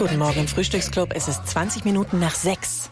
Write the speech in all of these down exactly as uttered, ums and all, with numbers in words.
Guten Morgen im Frühstücksclub. Es ist zwanzig Minuten nach sechs.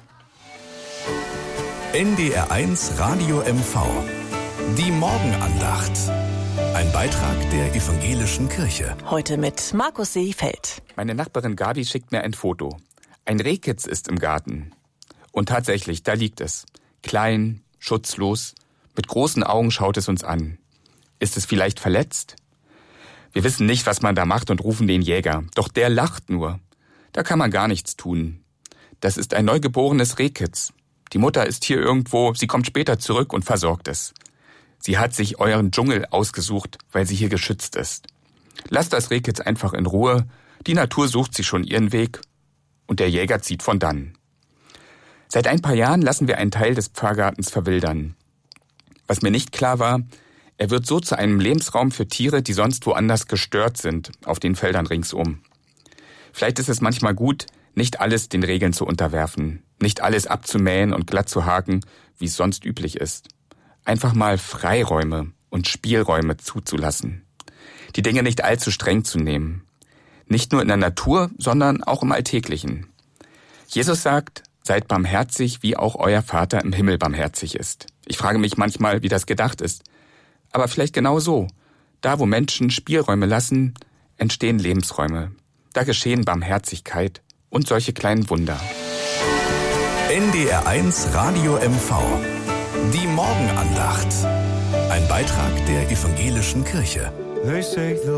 N D R eins Radio M V. Die Morgenandacht. Ein Beitrag der Evangelischen Kirche. Heute mit Markus Seefeld. Meine Nachbarin Gabi schickt mir ein Foto. Ein Rehkitz ist im Garten. Und tatsächlich, da liegt es. Klein, schutzlos, mit großen Augen schaut es uns an. Ist es vielleicht verletzt? Wir wissen nicht, was man da macht und rufen den Jäger. Doch der lacht nur. Da kann man gar nichts tun. Das ist ein neugeborenes Rehkitz. Die Mutter ist hier irgendwo, sie kommt später zurück und versorgt es. Sie hat sich euren Dschungel ausgesucht, weil sie hier geschützt ist. Lasst das Rehkitz einfach in Ruhe. Die Natur sucht sich schon ihren Weg und der Jäger zieht von dann. Seit ein paar Jahren lassen wir einen Teil des Pfarrgartens verwildern. Was mir nicht klar war, er wird so zu einem Lebensraum für Tiere, die sonst woanders gestört sind, auf den Feldern ringsum. Vielleicht ist es manchmal gut, nicht alles den Regeln zu unterwerfen, nicht alles abzumähen und glatt zu haken, wie es sonst üblich ist. Einfach mal Freiräume und Spielräume zuzulassen. Die Dinge nicht allzu streng zu nehmen. Nicht nur in der Natur, sondern auch im Alltäglichen. Jesus sagt, seid barmherzig, wie auch euer Vater im Himmel barmherzig ist. Ich frage mich manchmal, wie das gedacht ist. Aber vielleicht genau so. Da, wo Menschen Spielräume lassen, entstehen Lebensräume. Da geschehen Barmherzigkeit und solche kleinen Wunder. N D R eins Radio M V. Die Morgenandacht. Ein Beitrag der Evangelischen Kirche. They say the